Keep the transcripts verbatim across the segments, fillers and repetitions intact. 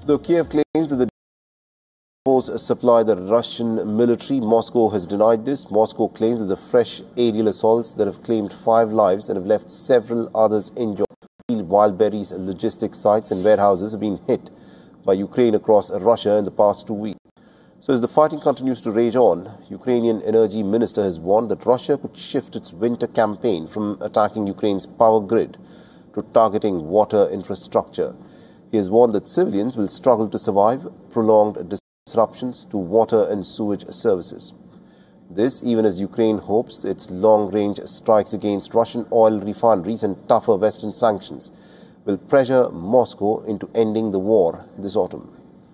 Though Kiev claims that the force supply the Russian military, Moscow has denied this. Moscow claims that the fresh aerial assaults that have claimed five lives and have left several others injured. Wildberries logistics sites and warehouses have been hit by Ukraine across Russia in the past two weeks. So as the fighting continues to rage on, Ukrainian energy minister has warned that Russia could shift its winter campaign from attacking Ukraine's power grid to targeting water infrastructure. He has warned that civilians will struggle to survive prolonged disruptions to water and sewage services. This even as Ukraine hopes its long-range strikes against Russian oil refineries and tougher Western sanctions will pressure Moscow into ending the war this autumn.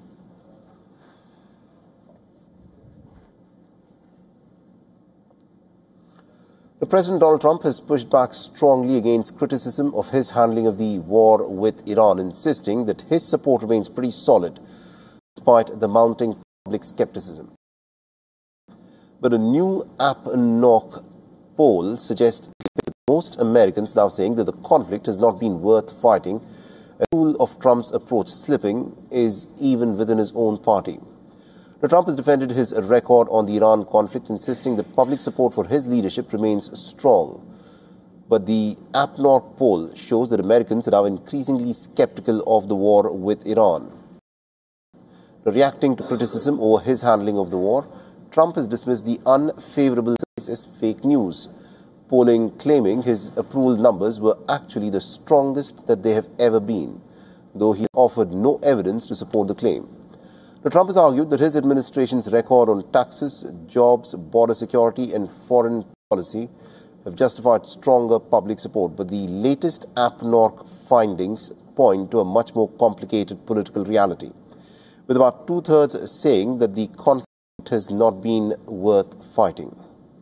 The President Donald Trump has pushed back strongly against criticism of his handling of the war with Iran, insisting that his support remains pretty solid despite the mounting public skepticism. But a new AppNork poll suggests that most Americans now saying that the conflict has not been worth fighting. A tool of Trump's approach slipping is even within his own party. Now, Trump has defended his record on the Iran conflict, insisting that public support for his leadership remains strong. But the AppNork poll shows that Americans are now increasingly skeptical of the war with Iran. Reacting to criticism over his handling of the war, Trump has dismissed the unfavorable as fake news, polling claiming his approval numbers were actually the strongest that they have ever been, though he offered no evidence to support the claim. Now, Trump has argued that his administration's record on taxes, jobs, border security and foreign policy have justified stronger public support, but the latest AppNork findings point to a much more complicated political reality, with about two-thirds saying that the conflict has not been worth fighting.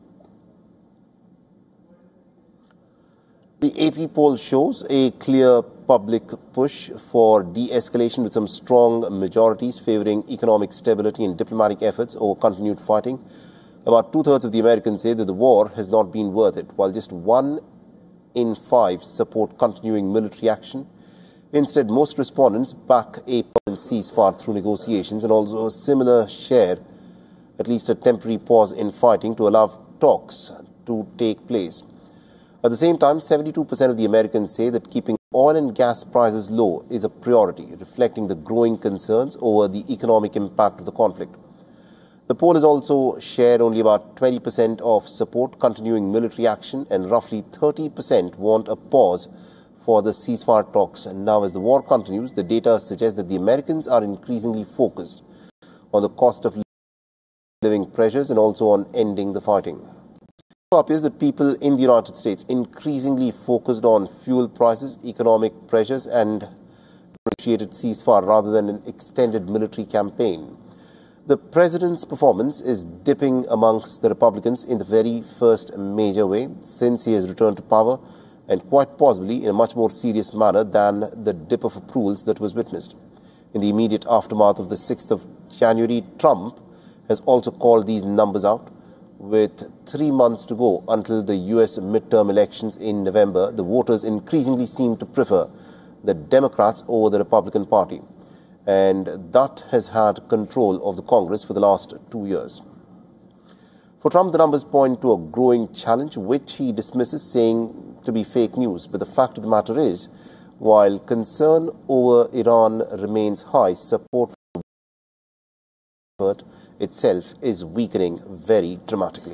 The A P poll shows a clear public push for de-escalation, with some strong majorities favoring economic stability and diplomatic efforts over continued fighting. About two-thirds of the Americans say that the war has not been worth it, while just one in five support continuing military action. Instead, most respondents back a permanent ceasefire through negotiations, and also a similar share at least a temporary pause in fighting to allow talks to take place. At the same time, seventy-two percent of the Americans say that keeping oil and gas prices low is a priority, reflecting the growing concerns over the economic impact of the conflict. The poll has also shared only about twenty percent of support continuing military action, and roughly thirty percent want a pause for the ceasefire talks. And now, as the war continues, the data suggests that the Americans are increasingly focused on the cost of living pressures and also on ending the fighting. It appears that people in the United States increasingly focused on fuel prices, economic pressures and negotiated ceasefire rather than an extended military campaign. The president's performance is dipping amongst the Republicans in the very first major way since he has returned to power, and quite possibly in a much more serious manner than the dip of approvals that was witnessed. In the immediate aftermath of the sixth of January, Trump has also called these numbers out. With three months to go until the U S midterm elections in November, the voters increasingly seem to prefer the Democrats over the Republican Party, and that has had control of the Congress for the last two years. For Trump, the numbers point to a growing challenge, which he dismisses, saying to be fake news. But the fact of the matter is, while concern over Iran remains high, support for the itself is weakening very dramatically.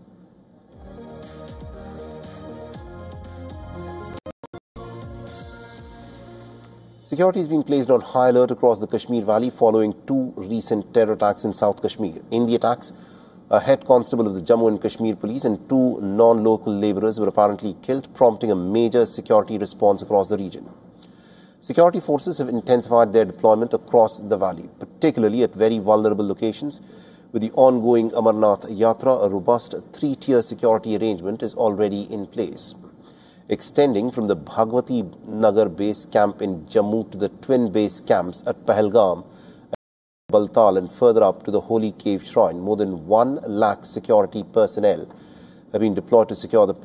Security has been placed on high alert across the Kashmir Valley following two recent terror attacks in South Kashmir. In the attacks, a head constable of the Jammu and Kashmir Police and two non-local labourers were apparently killed, prompting a major security response across the region. Security forces have intensified their deployment across the valley, particularly at very vulnerable locations. With the ongoing Amarnath Yatra, a robust three-tier security arrangement is already in place, extending from the Bhagwati Nagar base camp in Jammu to the twin base camps at Pahalgam and Baltal, and further up to the Holy Cave Shrine. More than one lakh security personnel have been deployed to secure the